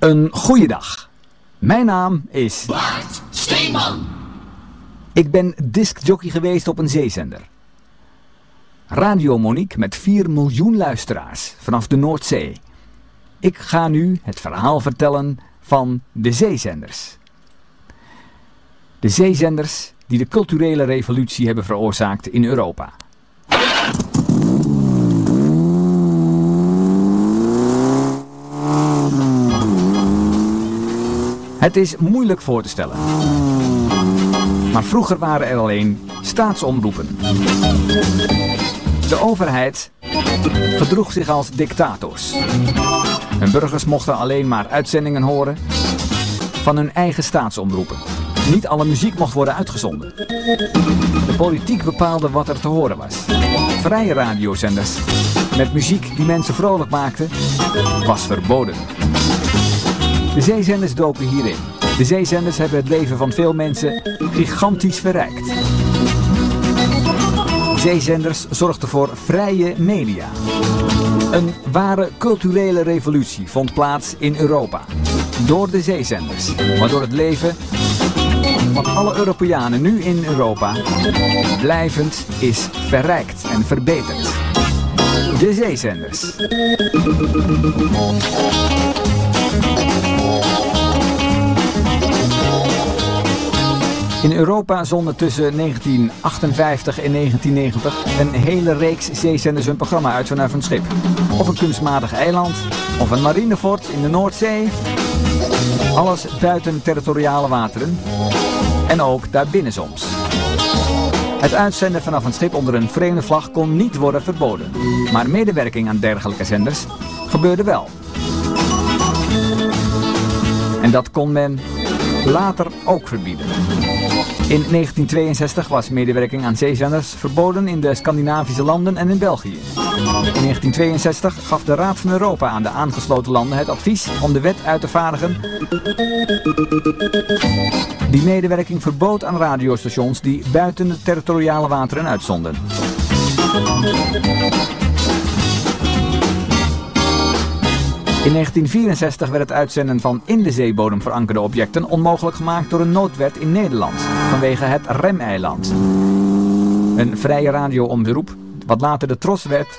Een goeiedag. Mijn naam is Bart Steeman. Ik ben discjockey geweest op een zeezender. Radio Monique met 4 miljoen luisteraars vanaf de Noordzee. Ik ga nu het verhaal vertellen van de zeezenders. De zeezenders die de culturele revolutie hebben veroorzaakt in Europa. Het is moeilijk voor te stellen. Maar vroeger waren er alleen staatsomroepen. De overheid gedroeg zich als dictators. Hun burgers mochten alleen maar uitzendingen horen van hun eigen staatsomroepen. Niet alle muziek mocht worden uitgezonden. De politiek bepaalde wat er te horen was. Vrije radiozenders met muziek die mensen vrolijk maakte, was verboden. De zeezenders doken hierin. De zeezenders hebben het leven van veel mensen gigantisch verrijkt. Zeezenders zorgden voor vrije media. Een ware culturele revolutie vond plaats in Europa. Door de zeezenders. Waardoor het leven van alle Europeanen nu in Europa blijvend is verrijkt en verbeterd. De zeezenders. In Europa zonden tussen 1958 en 1990 een hele reeks zeezenders hun programma uit vanuit een schip. Of een kunstmatig eiland, of een marinefort in de Noordzee. Alles buiten territoriale wateren. En ook daarbinnen soms. Het uitzenden vanaf een schip onder een vreemde vlag kon niet worden verboden. Maar medewerking aan dergelijke zenders gebeurde wel. En dat kon men later ook verbieden. In 1962 was medewerking aan zeezenders verboden in de Scandinavische landen en in België. In 1962 gaf de Raad van Europa aan de aangesloten landen het advies om de wet uit te vaardigen die medewerking verbood aan radiostations die buiten de territoriale wateren uitzonden. In 1964 werd het uitzenden van in de zeebodem verankerde objecten onmogelijk gemaakt door een noodwet in Nederland, vanwege het Remeiland. Een vrije radioomroep, wat later de Tros werd,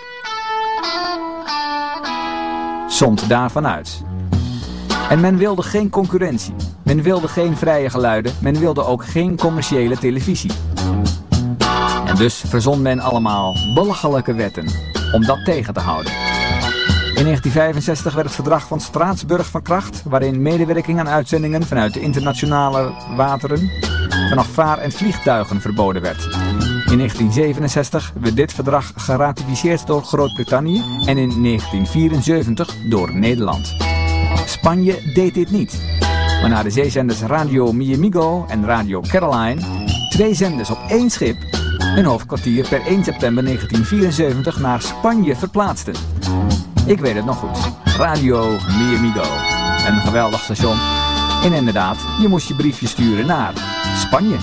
zond daarvan uit. En men wilde geen concurrentie, men wilde geen vrije geluiden, men wilde ook geen commerciële televisie. En dus verzon men allemaal belachelijke wetten om dat tegen te houden. In 1965 werd het verdrag van Straatsburg van kracht, waarin medewerking aan uitzendingen vanuit de internationale wateren vanaf vaar- en vliegtuigen verboden werd. In 1967 werd dit verdrag geratificeerd door Groot-Brittannië en in 1974 door Nederland. Spanje deed dit niet, waarna de zeezenders Radio Mi Amigo en Radio Caroline, 2 zenders op 1 schip, hun hoofdkwartier per 1 september 1974 naar Spanje verplaatsten. Ik weet het nog goed. Radio Mi Amigo. Een geweldig station. En inderdaad, je moest je briefje sturen naar Spanje.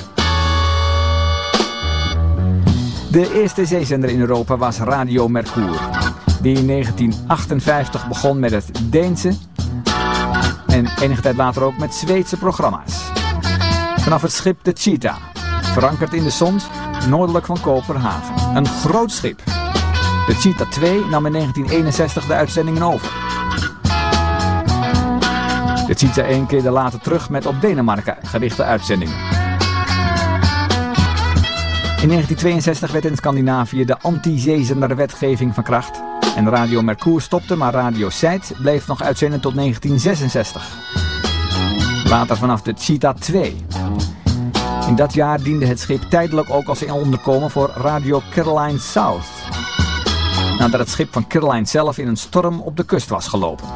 De eerste zeezender in Europa was Radio Mercur, die in 1958 begon met het Deense en enige tijd later ook met Zweedse programma's. Vanaf het schip de Cheetah, verankerd in de Sond, noordelijk van Kopenhagen. Een groot schip. De Cheetah 2 nam in 1961 de uitzendingen over. De Cheetah 1 keerde later terug met op Denemarken gerichte uitzendingen. In 1962 werd in Scandinavië de anti-zeezenderwetgeving van kracht. En Radio Mercur stopte, maar Radio Zuid bleef nog uitzenden tot 1966. Later vanaf de Cheetah 2. In dat jaar diende het schip tijdelijk ook als onderkomen voor Radio Caroline South, nadat het schip van Caroline zelf in een storm op de kust was gelopen.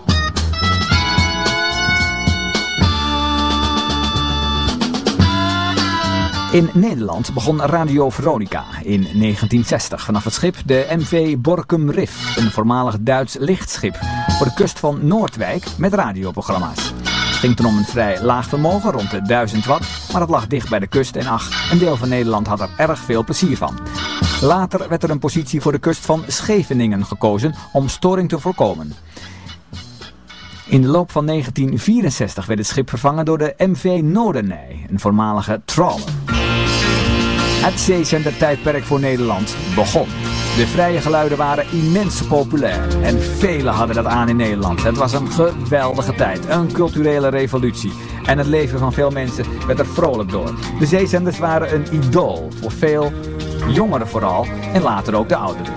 In Nederland begon Radio Veronica in 1960 vanaf het schip de MV Borkum Riff, een voormalig Duits lichtschip, voor de kust van Noordwijk met radioprogramma's. Het ging toen om een vrij laag vermogen, rond de 1000 watt, maar het lag dicht bij de kust en een deel van Nederland had er erg veel plezier van. Later werd er een positie voor de kust van Scheveningen gekozen om storing te voorkomen. In de loop van 1964 werd het schip vervangen door de MV Noordenij, een voormalige trawler. Het zeezendertijdperk voor Nederland begon. De vrije geluiden waren immens populair en velen hadden dat aan in Nederland. Het was een geweldige tijd, een culturele revolutie. En het leven van veel mensen werd er vrolijk door. De zeezenders waren een idool voor veel jongeren vooral en later ook de ouderen.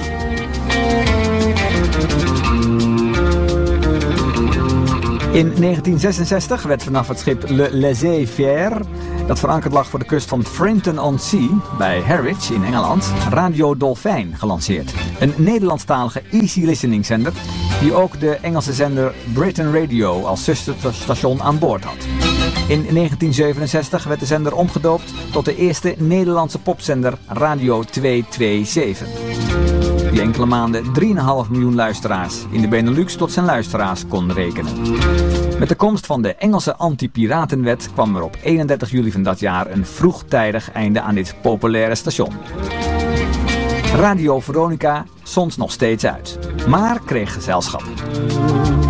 In 1966 werd vanaf het schip Le Laissez-faire, dat verankerd lag voor de kust van Frinton-on-Sea bij Harwich in Engeland, Radio Dolfijn gelanceerd. Een Nederlandstalige easy listening zender die ook de Engelse zender Britain Radio als zusterstation aan boord had. In 1967 werd de zender omgedoopt tot de eerste Nederlandse popzender Radio 227. Die enkele maanden 3,5 miljoen luisteraars in de Benelux tot zijn luisteraars kon rekenen. Met de komst van de Engelse anti-piratenwet kwam er op 31 juli van dat jaar een vroegtijdig einde aan dit populaire station. Radio Veronica zond nog steeds uit, maar kreeg gezelschap.